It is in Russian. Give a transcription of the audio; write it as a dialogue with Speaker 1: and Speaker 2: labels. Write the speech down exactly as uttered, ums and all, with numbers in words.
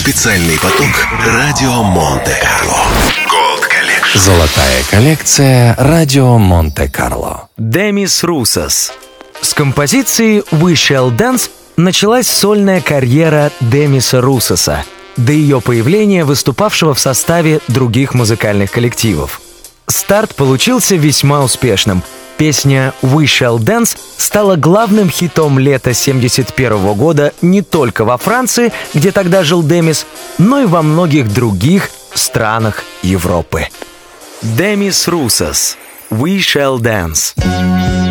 Speaker 1: Специальный поток радио Монте-Карло. Gold Collection.
Speaker 2: Золотая коллекция радио Монте-Карло.
Speaker 3: Демис Русос. С композиции «We Shall Dance» началась сольная карьера Демиса Русоса, до ее появления выступавшего в составе других музыкальных коллективов. Старт получился весьма успешным. Песня «We Shall Dance» стала главным хитом лета семьдесят первого года не только во Франции, где тогда жил Демис, но и во многих других странах Европы. Демис Русос. «We Shall Dance».